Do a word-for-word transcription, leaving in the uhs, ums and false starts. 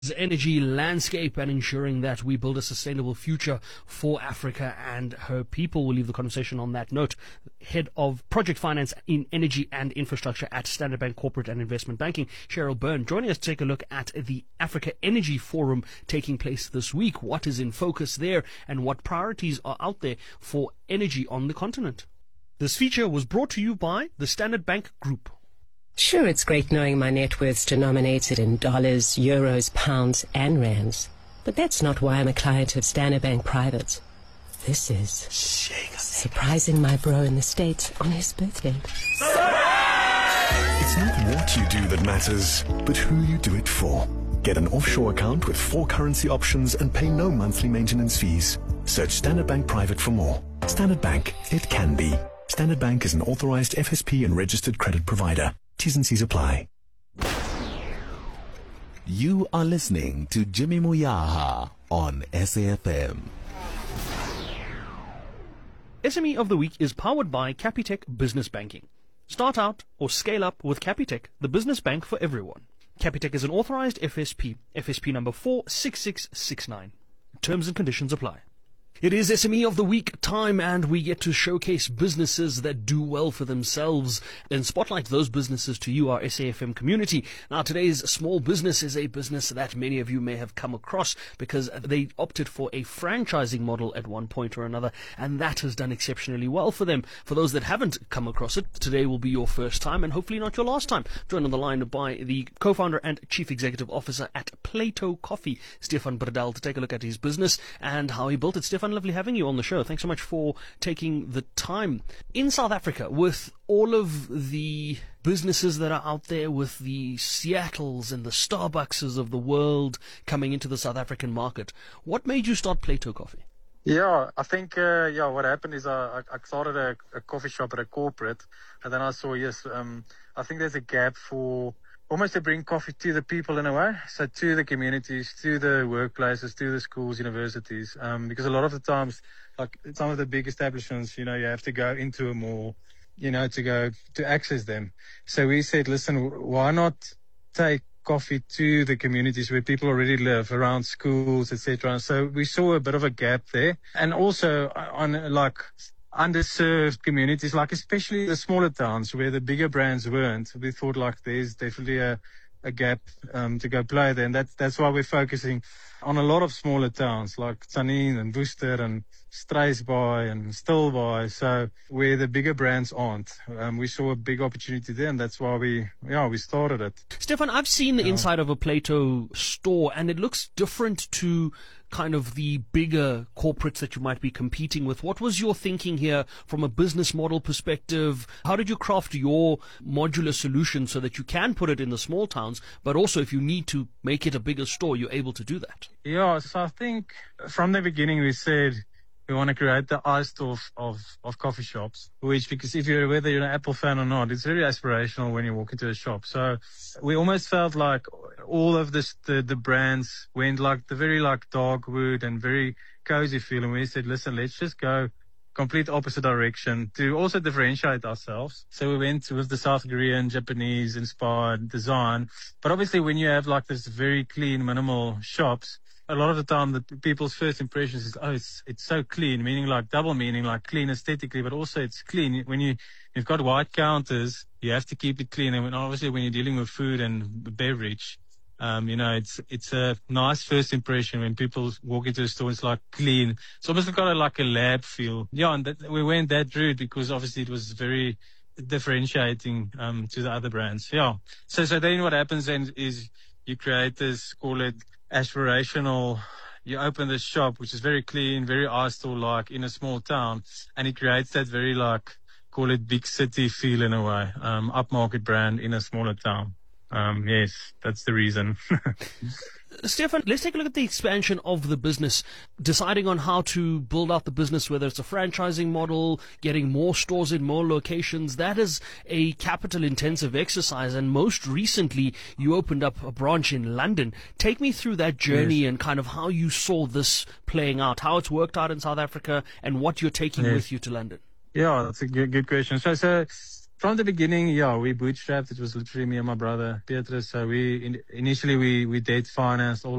energy landscape and ensuring that we build a sustainable future for Africa and her people. We'll leave the conversation on that note. Head of Project Finance in Energy and Infrastructure at Standard Bank Corporate and Investment Banking, Cheryl Byrne, joining us to take a look at the Africa Energy Forum taking place this week. What is in focus there and what priorities are out there for energy on the continent? This feature was brought to you by the Standard Bank Group. Sure, it's great knowing my net worth's denominated in dollars, euros, pounds, and rands. But that's not why I'm a client of Standard Bank Private. This is surprising my bro in the States on his birthday. It's not what you do that matters, but who you do it for. Get an offshore account with four currency options and pay no monthly maintenance fees. Search Standard Bank Private for more. Standard Bank, it can be. Standard Bank is an authorized F S P and registered credit provider. T's and C's apply. You are listening to Jimmy Moyaha on S A F M. S M E of the Week is powered by Capitec Business Banking. Start out or scale up with Capitec, the business bank for everyone. Capitec is an authorized F S P, F S P number four six six six nine. Terms and conditions apply. It is S M E of the Week time, and we get to showcase businesses that do well for themselves and spotlight those businesses to you, our S A F M community. Now, today's small business is a business that many of you may have come across because they opted for a franchising model at one point or another, and that has done exceptionally well for them. For those that haven't come across it, today will be your first time and hopefully not your last time. Joined on the line by the co-founder and chief executive officer at Plato Coffee, Stefan Bredal, to take a look at his business and how he built it. Stefan, lovely having you on the show. Thanks so much for taking the time. In South Africa, with all of the businesses that are out there, with the Seattles and the Starbuckses of the world coming into the South African market, what made you start Plato Coffee? Yeah, I think, uh, yeah, what happened is I, I started a, a coffee shop at a corporate, and then I saw, yes, um, I think there's a gap for almost to bring coffee to the people in a way, so to the communities, to the workplaces, to the schools, universities, um, because a lot of the times, like some of the big establishments, you know, you have to go into a mall, you know, to go to access them. So we said, listen, why not take coffee to the communities where people already live, around schools, et cetera. So we saw a bit of a gap there, and also on like underserved communities, like especially the smaller towns where the bigger brands weren't. We thought like there's definitely a, a gap um, to go play there, and that's that's why we're focusing on a lot of smaller towns like Tzaneen and Worcester and Struisbaai and Stilbaai, so where the bigger brands aren't. Um, we saw a big opportunity there, and that's why we yeah we started it. Stefan, I've seen the yeah. inside of a Plato store, and it looks different to kind of the bigger corporates that you might be competing with. What was your thinking here from a business model perspective? How did you craft your modular solution so that you can put it in the small towns, but also if you need to make it a bigger store, you're able to do that? Yeah, so I think from the beginning we said we want to create the iStore of, of, of coffee shops, which, because if you're, whether you're an Apple fan or not, it's very aspirational when you walk into a shop. So we almost felt like all of this, the, the brands went like the very like dark wood and very cozy feel. And we said, listen, let's just go complete opposite direction to also differentiate ourselves. So we went with the South Korean, Japanese inspired design. But obviously when you have like this very clean, minimal shops, a lot of the time the people's first impressions is, oh, it's it's so clean, meaning like double meaning, like clean aesthetically, but also it's clean. When you, you've got white counters, you have to keep it clean. And when, obviously when you're dealing with food and beverage, um, you know, it's it's a nice first impression when people walk into a store, it's like clean. It's almost got a, like a lab feel. Yeah, and that, we went that route because obviously it was very differentiating um, to the other brands. Yeah. So, so then what happens then is you create this, call it, aspirational, you open this shop, which is very clean, very iStore-like in a small town, and it creates that very like, call it big city feel in a way, um, upmarket brand in a smaller town. Um, yes, that's the reason. Stefan, let's take a look at the expansion of the business, deciding on how to build out the business, whether it's a franchising model, getting more stores in more locations. That is a capital-intensive exercise, and most recently, you opened up a branch in London. Take me through that journey yes. and kind of how you saw this playing out, how it's worked out in South Africa, and what you're taking yes. with you to London. Yeah, that's a good, good question. So, so From the beginning, yeah, we bootstrapped. It was literally me and my brother, Petrus. So we, in, initially we, we debt financed all